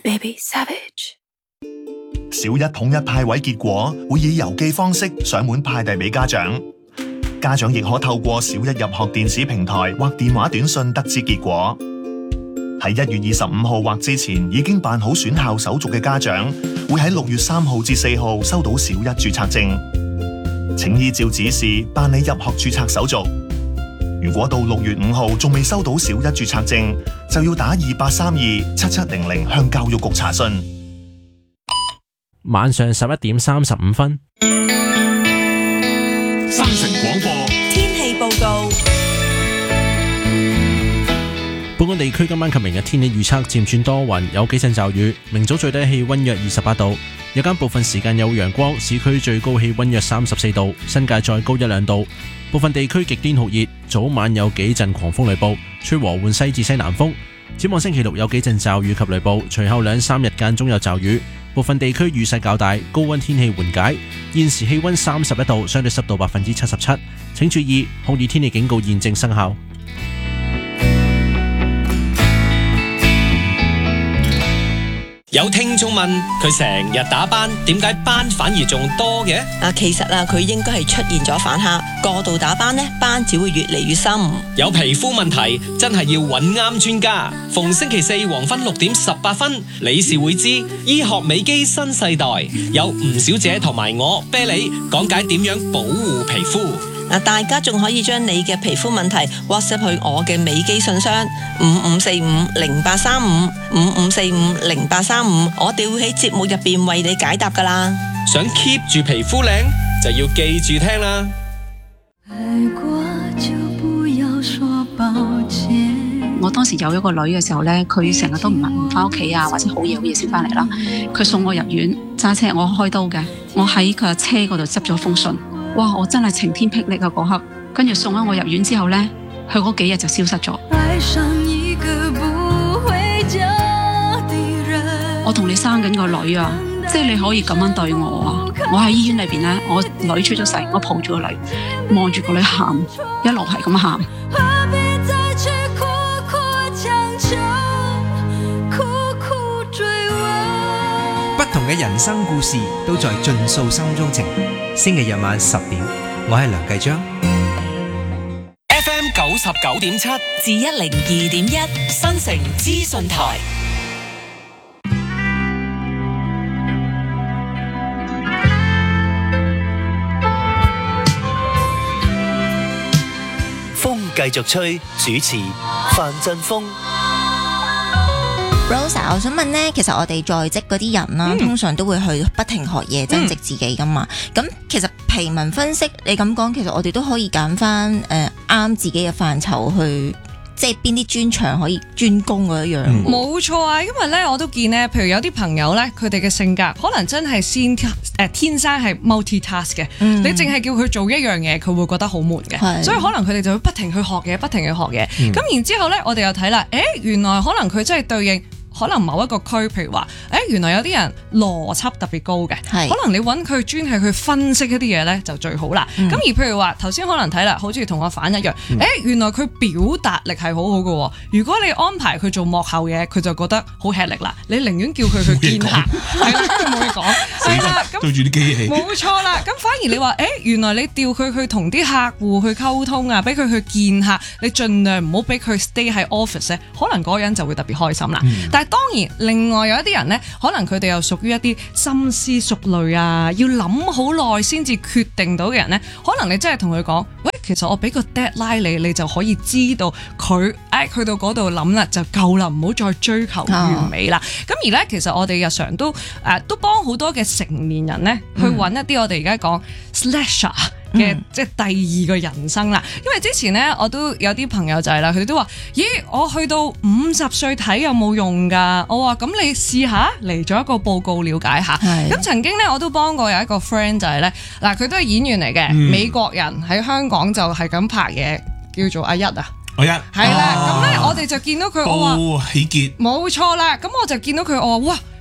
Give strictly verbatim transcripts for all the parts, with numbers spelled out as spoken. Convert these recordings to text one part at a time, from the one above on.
Baby Savage。 小一統一派位結果會以郵寄方式上門派遞俾家長，家長亦可透過小一入學電子平台或電話短信得知結果。喺一月二十五號或之前已經辦好選校手續嘅家長，會喺六月三號至四號收到小一註冊證，請依照指示辦理入學註冊手續。如果到六月五號仲未收到小一註冊證，就要打二八三二七七零零向教育局查詢。 晚上十一點三十五分， 新城廣播天氣報告。 本港地區今晚及明日天氣預測漸轉多雲，有幾陣驟雨。明早最低氣溫約二十八度，日間部分時間有陽光，市區最高氣溫約三十四度，新界再高一兩度。部分地區極端酷熱，早晚有幾陣狂風雷暴，吹和緩西至西南風。展望星期六有幾陣驟雨及雷暴，隨後兩三日間中有驟雨，部分地區雨勢較大，高溫天氣緩解。現時氣溫三十一度，相對濕度百分之七十七。請注意酷熱天氣警告現正生效。 有聽眾問佢成日打斑，點解斑反而仲多嘅？ 啊，其實啊，佢應該係出現咗反黑，過度打斑呢，斑只會越嚟越深。 有皮膚問題真係要揾啱專家。逢星期四黃昏六點十八分，理事會知醫學美肌新世代，有吳小姐同埋我啤梨講解點樣保護皮膚。 嗱，大家仲可以將你嘅皮膚問題 WhatsApp 去我嘅美肌信箱五五四五零八三五五五四五零八三五，我哋會喺節目入邊為你解答噶啦。 想 keep 住皮膚靚，就要記住聽啦。 愛過就不要說抱歉。我當時有一個女嘅時候呢，佢成日都唔唔翻屋企啊，或者好夜好夜先翻嚟啦。佢送我入院，揸車我開刀嘅，我喺佢車嗰度執咗封信。哇！我真係晴天霹靂啊嗰刻，跟住送咗我入院之後呢，佢嗰幾日就消失咗。我同你生緊個女啊，即係你可以咁樣對我啊！我喺醫院裏邊呢，我女出咗世，我抱住個女，望住個女喊，一路係咁喊。 不同嘅人生故事都在盡訴心中情。星期日晚十點，我係梁繼章。 F M 九十九點七至一零二點一，新城資訊台。 風繼續吹，主持范振鋒。 Rosa， 我想問呢，其實我哋在職嗰啲人啦，嗯、通常都會去不停學嘢，增值自己噶嘛。咁、嗯、其實皮紋分析，你咁講，其實我哋都可以揀翻誒啱自己嘅範疇去，即係邊啲專長可以專攻嗰一樣。 冇、嗯、錯啊，因為咧我都見咧，譬如有啲朋友咧，佢哋嘅性格可能真係先誒、呃、天生係 multitask 嘅，嗯、你淨係叫佢做一樣嘢，佢會覺得好悶嘅，是所以可能佢哋就會不停去學嘢，不停去學嘢。咁、嗯、然之後咧，我哋又睇啦，誒原來可能佢真係對應。可能某一個區，譬如話，誒原來有啲人邏輯特別高嘅，是可能你揾佢專係去分析一啲嘢咧就最好啦。咁、嗯、而譬如話頭先可能睇啦，好似同我反一樣，誒、嗯、原來佢表達力係好好嘅。如果你安排佢做幕後嘢，佢就覺得好吃力啦。你寧願叫佢去見客，係啦，冇嘢講，係啦，咁對住啲機器， 冇錯啦。咁反而你話，誒原來你調佢去同啲客戶去溝通啊，俾佢去見客，你盡量唔好俾佢 stay 喺 office 咧，可能嗰個人就會特別開心啦。嗯、但係當然，另外有一啲人呢，可能佢哋又屬於一啲深思熟慮啊，要諗好耐先至決定到嘅人呢，可能你真係同佢講，喂，其實我俾個 deadline 你，你就可以知道佢誒去到嗰度諗啦就夠啦，唔好再追求完美啦。咁、哦、而呢，其實我哋日常都誒、呃、都幫好多嘅成年人呢，去揾一啲我哋而家講 slasher。嘅即係第二個人生啦，因為之前咧我都有啲朋友就係啦，佢哋都話：咦，我去到五十歲睇有冇用㗎？我話：咁你試下嚟咗一個報告了解下。咁是曾經咧我都幫過有一個 friend 就係咧，嗱佢都係演員嚟嘅，嗯、美國人喺香港就係咁拍嘢，叫做阿一啊。 阿一係啦，咁咧、啊、我哋就見到佢，我話喜傑， 冇錯啦。咁我就見到佢，我話：哇！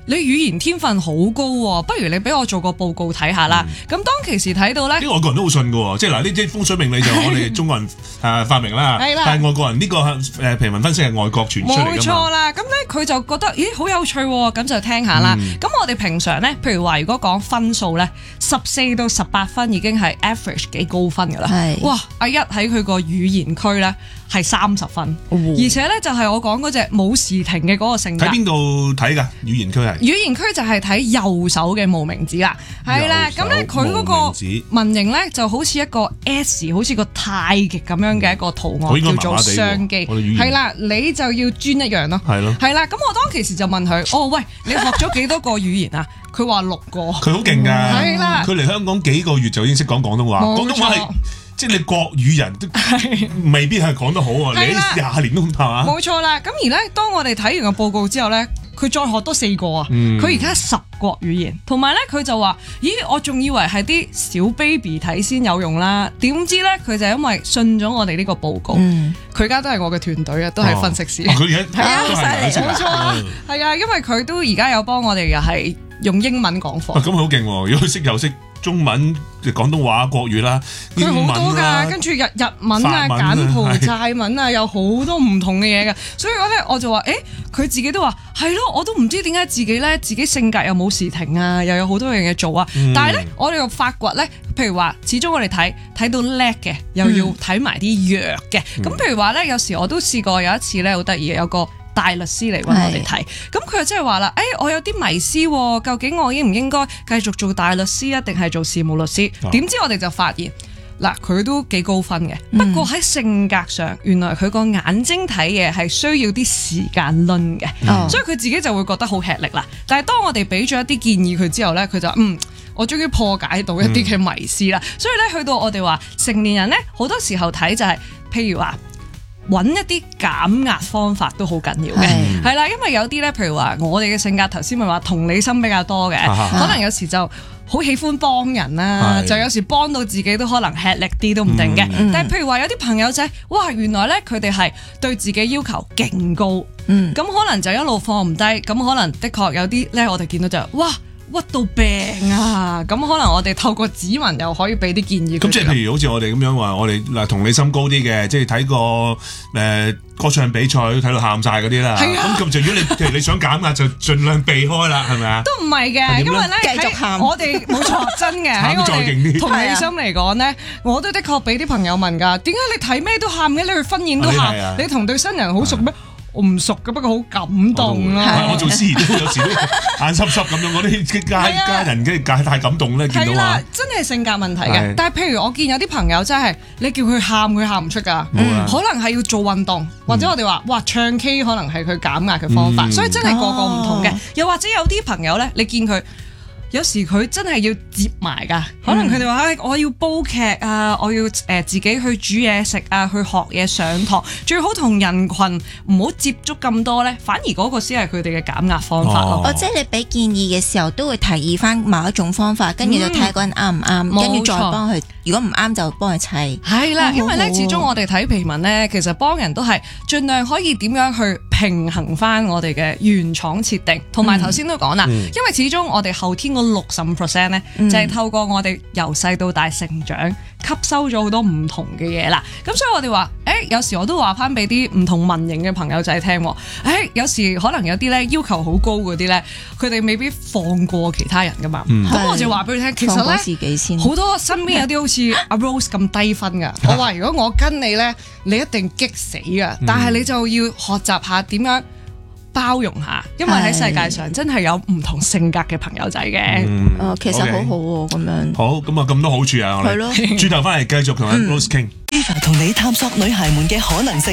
你語言天分好高喎，不如你俾我做個報告睇下啦。咁、嗯、當其時睇到咧， 啲外國人都好信㗎喎，即係嗱呢啲風水命理就我哋中國人誒發明啦，但係外國人呢個誒皮紋分析係外國傳出嚟㗎嘛。 冇錯啦，咁咧佢就覺得咦好有趣喎，咁就聽下啦。咁、嗯、我哋平常咧，譬如話如果講分數咧，十四到十八分已經係 average 幾高分㗎啦。哇！阿一喺佢個語言區咧係三十分，哦、而且咧就係、是、我講嗰隻冇時停嘅嗰個性格。喺邊度睇㗎？語言區係語言區就係睇右手嘅無名指啦，係啦。咁咧佢嗰個紋型咧就好似一個 S， 好似個太極咁樣嘅一個圖案，嗯、叫做雙機。係啦，你就要專一樣咯。係咯。係啦，咁我當其時就問佢：哦，喂，你學咗幾多個語言啊？佢話六個。佢好勁㗎。 係啦。 佢嚟香港幾個月就已經識講廣東話。廣東話係。即係你國語人都未必係講得好喎，你廿年都唔係嘛？ 冇錯啦，咁而咧，當我哋睇完個報告之後咧，佢再學多四個啊，佢而家十國語言，同埋咧佢就話：咦，我仲以為係啲小 baby 睇先有用啦，點知咧佢就因為信咗我哋呢個報告，佢而家都係我嘅團隊啊，都係分析師。 佢而家都係冇錯啊，係啊，因為佢都而家有幫我哋又係用英文講課。 咁好勁喎！如果佢識又識中文、廣東話、國語啦， 佢好多㗎，跟住日日文啊、柬埔寨文啊，有好多唔同嘅嘢㗎。所以我咧我就話：誒，佢自己都話係咯，我都唔知點解自己咧自己性格又冇時停啊，又有好多樣嘢做啊。嗯、但係咧，我哋又發掘咧，譬如話，始終我哋睇睇到叻嘅，又要睇埋啲弱嘅。咁、嗯、譬如話咧，有時我都試過有一次咧，好得意有個大律師嚟揾我哋睇，咁佢就即係話啦，誒、欸，我有啲迷思，究竟我應唔應該繼續做大律師啊，定係做事務律師？點、哦、知我哋就發現，嗱，佢都幾高分嘅，嗯、不過喺性格上，原來佢個眼睛睇嘢係需要啲時間論嘅，嗯、所以佢自己就會覺得好吃力啦。但係當我哋俾咗一啲建議佢之後咧，佢就嗯，我終於破解到一啲嘅迷思啦。嗯、所以咧，去到我哋話成年人咧，好多時候睇就係、是，譬如話，揾一啲減壓方法都好緊要嘅，係啦，因為有啲咧，譬如話我哋嘅性格，頭先咪話同理心比較多嘅，可能有時就好喜歡幫人啦，就有時幫到自己都可能吃力啲都唔定嘅。但係譬如話有啲朋友仔，哇，原來咧佢哋係對自己要求勁高，咁可能就一路放唔低，咁可能的確有啲咧，我哋見到就哇。屈到病啊！咁可能我哋透過指紋又可以俾啲建議。咁即係譬如好似我哋咁樣話，我哋嗱同理心高啲嘅，即係睇個誒歌唱比賽睇到喊晒嗰啲啦。咁咁就如果你譬如你想減壓，就盡量避開啦，係咪啊？ 都唔係嘅，因為咧繼續喊。我哋冇錯，真嘅喺我哋同理心嚟講咧，我都的確俾啲朋友問㗎，點解你睇咩都喊嘅？你去婚宴都喊，你同對新人好熟咩？我唔熟嘅，不過好感動啦。 我做司儀都有時都眼濕濕咁樣，我啲家家人嘅太感動咧，見到啊， 真係性格問題嘅。但係譬如我見有啲朋友真係，你叫佢喊，佢喊唔出㗎，可能係要做運動，或者我哋話哇唱 K 可能係佢減壓嘅方法，所以真係個個唔同嘅。又或者有啲朋友咧，你見佢。有時佢真係要接埋㗎，可能佢哋話：我要煲劇啊，我要誒、呃、自己去煮嘢食啊，去學嘢上堂，最好同人群唔好接觸咁多咧，反而嗰個先係佢哋嘅減壓方法咯。 哦，即係你俾建議嘅時候，都會提議翻某一種方法，跟住就睇下嗰人啱唔啱，跟住再幫佢。如果唔啱就幫佢砌。係啦， 因為咧，始終我哋睇皮紋咧，其實幫人都係盡量可以點樣去平衡翻我哋嘅原廠設定，同埋頭先都講啦，嗯、因為始終我哋後天嗰六十五 percent 咧，就係透過我哋由細到大成長，吸收咗好多唔同嘅嘢啦。咁所以我哋話，誒、欸，有時我都話翻俾啲唔同紋型嘅朋友仔聽，誒、欸，有時可能有啲咧要求好高嗰啲咧，佢哋未必放過其他人噶嘛。咁、嗯、我就話俾佢聽，其實咧，好多身邊有啲好似阿 Rose 咁低分噶。我話如果我跟你咧，你一定激死噶。但係你就要學習下點樣包容下，因為喺世界上真係有唔同性格嘅朋友仔嘅。 嗯，哦，其實好好喎，咁樣。 好，咁啊咁多好處啊，我哋轉頭翻嚟繼續同阿 Rose 傾。 Eva 同你探索女孩們嘅可能性。